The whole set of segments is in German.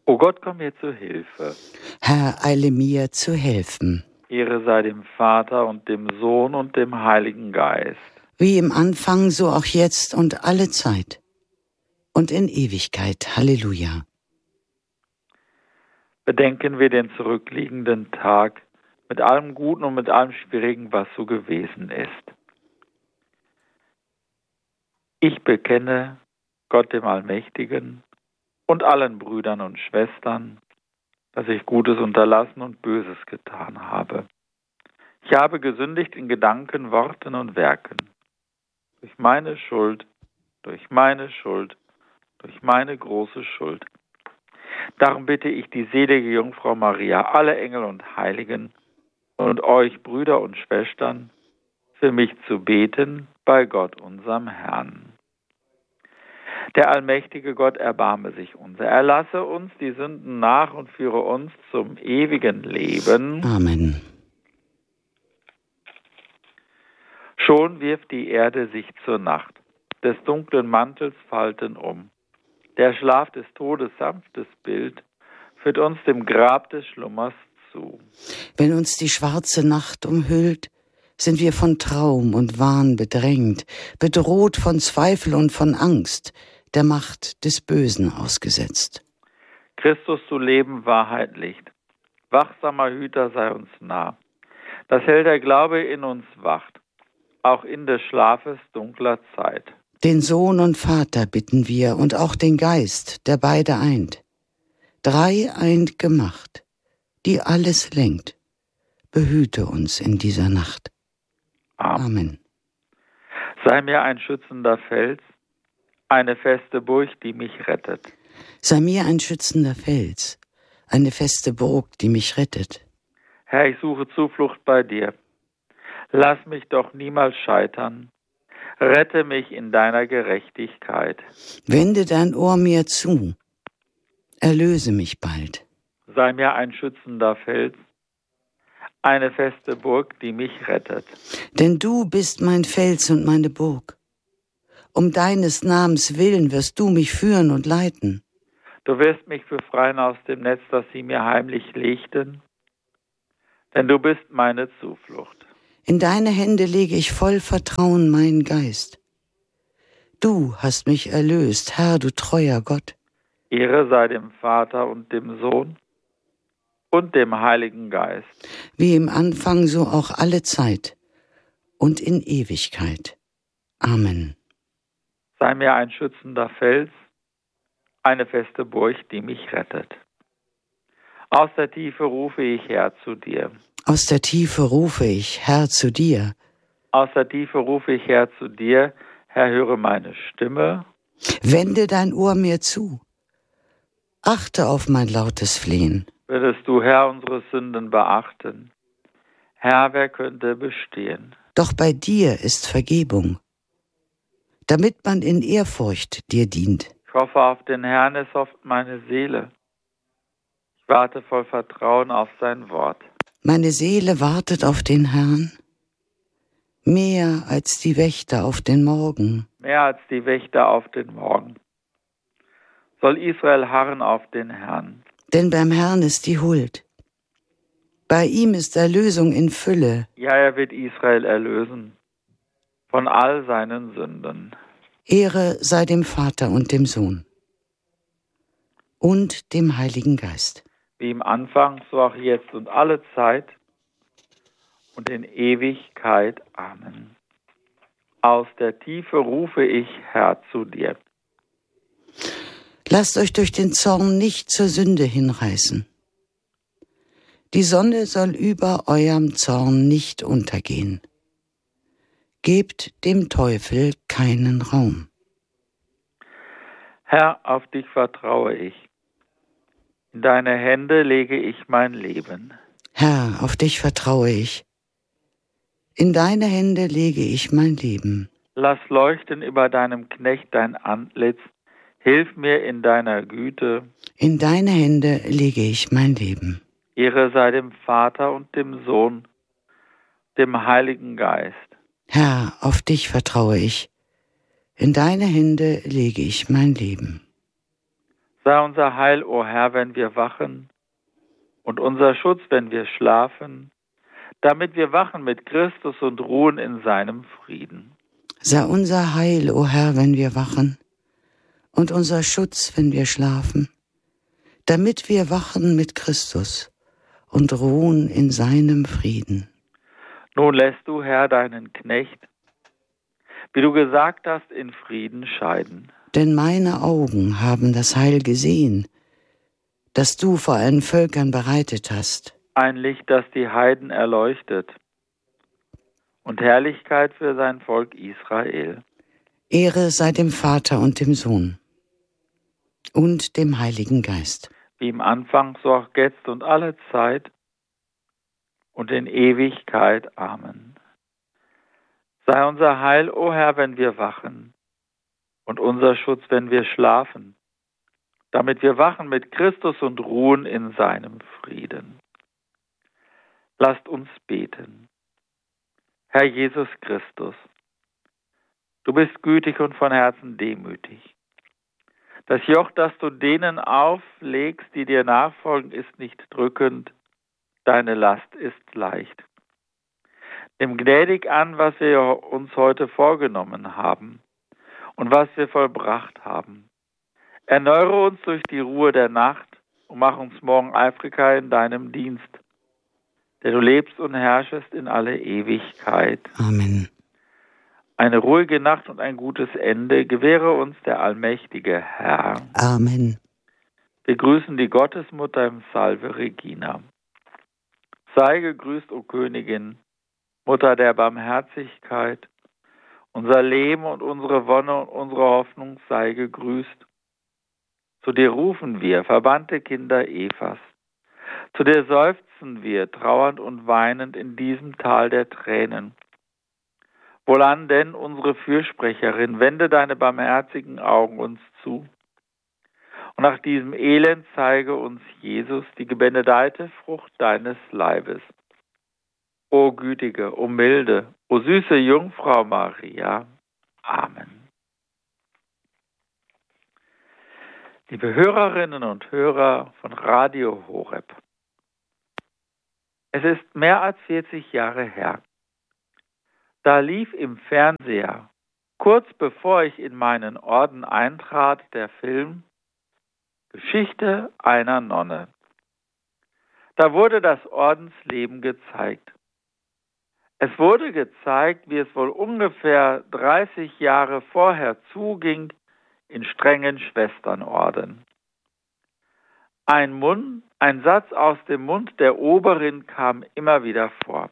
O Gott, komm mir zu Hilfe. Herr, eile mir zu helfen. Ehre sei dem Vater und dem Sohn und dem Heiligen Geist. Wie im Anfang, so auch jetzt und alle Zeit. Und in Ewigkeit. Halleluja. Bedenken wir den zurückliegenden Tag mit allem Guten und mit allem Schwierigen, was so gewesen ist. Ich bekenne Gott dem Allmächtigen und allen Brüdern und Schwestern, dass ich Gutes unterlassen und Böses getan habe. Ich habe gesündigt in Gedanken, Worten und Werken. Durch meine Schuld, durch meine große Schuld. Darum bitte ich die selige Jungfrau Maria, alle Engel und Heiligen und euch, Brüder und Schwestern, für mich zu beten bei Gott, unserem Herrn. Der allmächtige Gott erbarme sich unser. Er lasse uns die Sünden nach und führe uns zum ewigen Leben. Amen. Schon wirft die Erde sich zur Nacht, des dunklen Mantels Falten um. Der Schlaf des Todes sanftes Bild führt uns dem Grab des Schlummers zu. Wenn uns die schwarze Nacht umhüllt, sind wir von Traum und Wahn bedrängt, bedroht von Zweifel und von Angst, der Macht des Bösen ausgesetzt. Christus, du Leben, Wahrheit, Licht, wachsamer Hüter sei uns nah, dass hell der Glaube in uns wacht, auch in des Schlafes dunkler Zeit. Den Sohn und Vater bitten wir und auch den Geist, der beide eint. Drei eint gemacht, die alles lenkt, behüte uns in dieser Nacht. Amen. Sei mir ein schützender Fels, eine feste Burg, die mich rettet. Sei mir ein schützender Fels, eine feste Burg, die mich rettet. Herr, ich suche Zuflucht bei dir. Lass mich doch niemals scheitern. Rette mich in deiner Gerechtigkeit. Wende dein Ohr mir zu. Erlöse mich bald. Sei mir ein schützender Fels, eine feste Burg, die mich rettet. Denn du bist mein Fels und meine Burg. Um deines Namens willen wirst du mich führen und leiten. Du wirst mich befreien aus dem Netz, das sie mir heimlich legten, denn du bist meine Zuflucht. In deine Hände lege ich voll Vertrauen meinen Geist. Du hast mich erlöst, Herr, du treuer Gott. Ehre sei dem Vater und dem Sohn und dem Heiligen Geist. Wie im Anfang, so auch alle Zeit und in Ewigkeit. Amen. Sei mir ein schützender Fels, eine feste Burg, die mich rettet. Aus der Tiefe rufe ich her zu dir. Aus der Tiefe rufe ich, Herr, zu dir. Aus der Tiefe rufe ich her zu dir. Herr, höre meine Stimme. Wende dein Ohr mir zu. Achte auf mein lautes Flehen. Würdest du, Herr, unsere Sünden beachten? Herr, wer könnte bestehen? Doch bei dir ist Vergebung, damit man in Ehrfurcht dir dient. Ich hoffe auf den Herrn, es hofft meine Seele. Ich warte voll Vertrauen auf sein Wort. Meine Seele wartet auf den Herrn, mehr als die Wächter auf den Morgen. Mehr als die Wächter auf den Morgen. Soll Israel harren auf den Herrn. Denn beim Herrn ist die Huld. Bei ihm ist Erlösung in Fülle. Ja, er wird Israel erlösen von all seinen Sünden. Ehre sei dem Vater und dem Sohn und dem Heiligen Geist. Wie im Anfang, so auch jetzt und alle Zeit und in Ewigkeit. Amen. Aus der Tiefe rufe ich, Herr, zu dir. Lasst euch durch den Zorn nicht zur Sünde hinreißen. Die Sonne soll über eurem Zorn nicht untergehen. Gebt dem Teufel keinen Raum. Herr, auf dich vertraue ich. In deine Hände lege ich mein Leben. Herr, auf dich vertraue ich. In deine Hände lege ich mein Leben. Lass leuchten über deinem Knecht dein Antlitz. Hilf mir in deiner Güte. In deine Hände lege ich mein Leben. Ehre sei dem Vater und dem Sohn, dem Heiligen Geist. Herr, auf dich vertraue ich. In deine Hände lege ich mein Leben. Sei unser Heil, o Herr, wenn wir wachen, und unser Schutz, wenn wir schlafen, damit wir wachen mit Christus und ruhen in seinem Frieden. Sei unser Heil, o Herr, wenn wir wachen, und unser Schutz, wenn wir schlafen, damit wir wachen mit Christus und ruhen in seinem Frieden. Nun lässt du, Herr, deinen Knecht, wie du gesagt hast, in Frieden scheiden. Denn meine Augen haben das Heil gesehen, das du vor allen Völkern bereitet hast. Ein Licht, das die Heiden erleuchtet, und Herrlichkeit für sein Volk Israel. Ehre sei dem Vater und dem Sohn und dem Heiligen Geist. Wie im Anfang, so auch jetzt und alle Zeit und in Ewigkeit. Amen. Sei unser Heil, o Herr, wenn wir wachen, und unser Schutz, wenn wir schlafen, damit wir wachen mit Christus und ruhen in seinem Frieden. Lasst uns beten. Herr Jesus Christus, du bist gütig und von Herzen demütig. Das Joch, das du denen auflegst, die dir nachfolgen, ist nicht drückend, deine Last ist leicht. Nimm gnädig an, was wir uns heute vorgenommen haben und was wir vollbracht haben. Erneuere uns durch die Ruhe der Nacht und mach uns morgen eifriger in deinem Dienst, denn du lebst und herrschest in alle Ewigkeit. Amen. Eine ruhige Nacht und ein gutes Ende gewähre uns der allmächtige Herr. Amen. Wir grüßen die Gottesmutter im Salve Regina. Sei gegrüßt, o Königin, Mutter der Barmherzigkeit. Unser Leben und unsere Wonne und unsere Hoffnung sei gegrüßt. Zu dir rufen wir, verbannte Kinder Evas. Zu dir seufzen wir, trauernd und weinend in diesem Tal der Tränen. Wohlan denn, unsere Fürsprecherin, wende deine barmherzigen Augen uns zu. Und nach diesem Elend zeige uns, Jesus, die gebenedeite Frucht deines Leibes. O gütige, o milde, o süße Jungfrau Maria. Amen. Liebe Hörerinnen und Hörer von Radio Horeb, es ist mehr als 40 Jahre her. Da lief im Fernseher, kurz bevor ich in meinen Orden eintrat, der Film Geschichte einer Nonne. Da wurde das Ordensleben gezeigt. Es wurde gezeigt, wie es wohl ungefähr 30 Jahre vorher zuging in strengen Schwesternorden. Ein Satz aus dem Mund der Oberin kam immer wieder vor.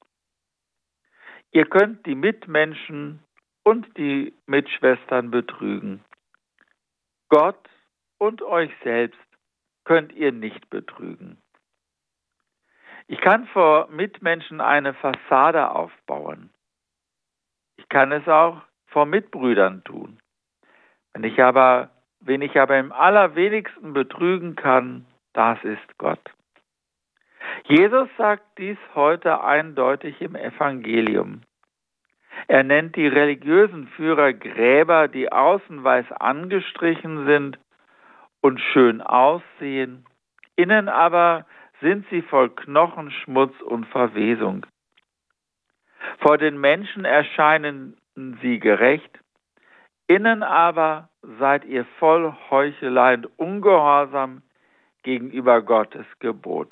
Ihr könnt die Mitmenschen und die Mitschwestern betrügen. Gott und euch selbst könnt ihr nicht betrügen. Ich kann vor Mitmenschen eine Fassade aufbauen. Ich kann es auch vor Mitbrüdern tun. Wen ich aber im allerwenigsten betrügen kann, das ist Gott. Jesus sagt dies heute eindeutig im Evangelium. Er nennt die religiösen Führer Gräber, die außen weiß angestrichen sind und schön aussehen, innen aber sind sie voll Knochenschmutz und Verwesung. Vor den Menschen erscheinen sie gerecht, innen aber seid ihr voll Heuchelei und Ungehorsam gegenüber Gottes Gebot.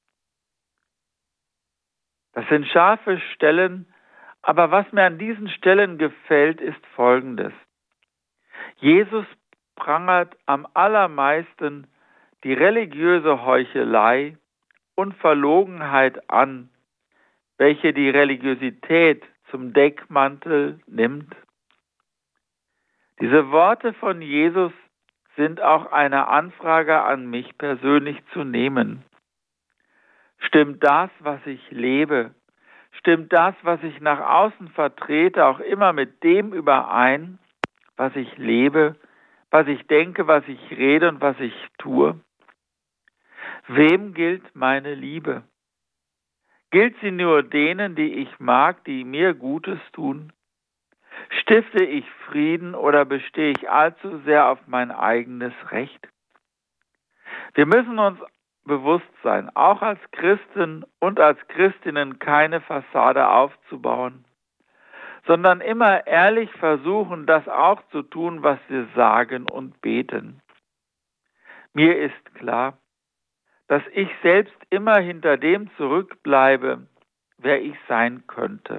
Das sind scharfe Stellen, aber was mir an diesen Stellen gefällt, ist Folgendes. Jesus prangert am allermeisten die religiöse Heuchelei und Verlogenheit an, welche die Religiosität zum Deckmantel nimmt. Diese Worte von Jesus sind auch eine Anfrage an mich persönlich zu nehmen. Stimmt das, was ich lebe? Stimmt das, was ich nach außen vertrete, auch immer mit dem überein, was ich lebe, was ich denke, was ich rede und was ich tue? Wem gilt meine Liebe? Gilt sie nur denen, die ich mag, die mir Gutes tun? Stifte ich Frieden oder bestehe ich allzu sehr auf mein eigenes Recht? Wir müssen uns bewusst sein, auch als Christen und als Christinnen keine Fassade aufzubauen, sondern immer ehrlich versuchen, das auch zu tun, was wir sagen und beten. Mir ist klar, dass ich selbst immer hinter dem zurückbleibe, wer ich sein könnte.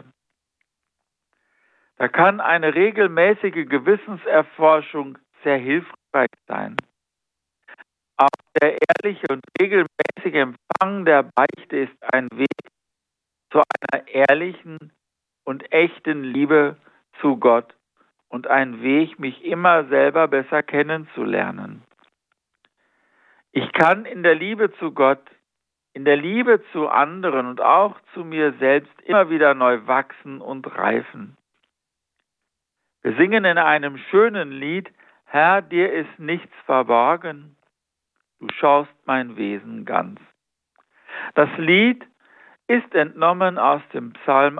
Da kann eine regelmäßige Gewissenserforschung sehr hilfreich sein. Auch der ehrliche und regelmäßige Empfang der Beichte ist ein Weg zu einer ehrlichen und echten Liebe zu Gott und ein Weg, mich immer selber besser kennenzulernen. Ich kann in der Liebe zu Gott, in der Liebe zu anderen und auch zu mir selbst immer wieder neu wachsen und reifen. Wir singen in einem schönen Lied, Herr, dir ist nichts verborgen, du schaust mein Wesen ganz. Das Lied ist entnommen aus dem Psalm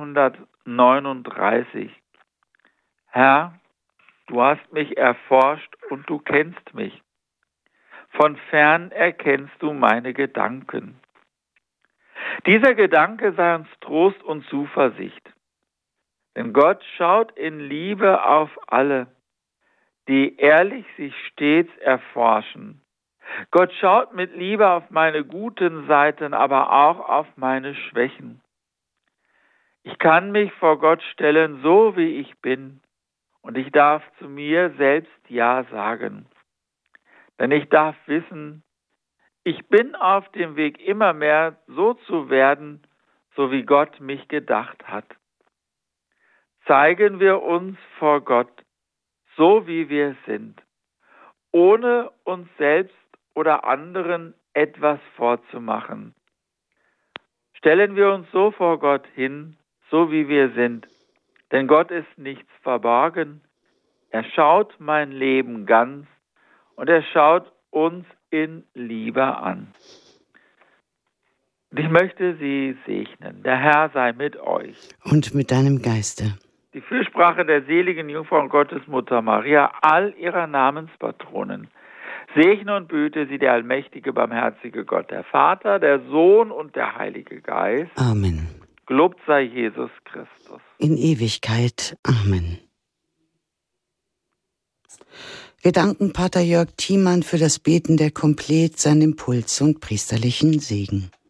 139. Herr, du hast mich erforscht und du kennst mich. Von fern erkennst du meine Gedanken. Dieser Gedanke sei uns Trost und Zuversicht. Denn Gott schaut in Liebe auf alle, die ehrlich sich stets erforschen. Gott schaut mit Liebe auf meine guten Seiten, aber auch auf meine Schwächen. Ich kann mich vor Gott stellen, so wie ich bin, und ich darf zu mir selbst Ja sagen. Denn ich darf wissen, ich bin auf dem Weg, immer mehr so zu werden, so wie Gott mich gedacht hat. Zeigen wir uns vor Gott, so wie wir sind, ohne uns selbst oder anderen etwas vorzumachen. Stellen wir uns so vor Gott hin, so wie wir sind, denn Gott ist nichts verborgen. Er schaut mein Leben ganz und er schaut uns in Liebe an. Und ich möchte Sie segnen. Der Herr sei mit euch. Und mit deinem Geiste. Die Fürsprache der seligen Jungfrau und Gottesmutter Maria, all ihrer Namenspatronen, segne und behüte sie der allmächtige, barmherzige Gott, der Vater, der Sohn und der Heilige Geist. Amen. Gelobt sei Jesus Christus. In Ewigkeit. Amen. Wir danken Pater Jörg Thiemann für das Beten der Komplet, seinen Impuls und priesterlichen Segen.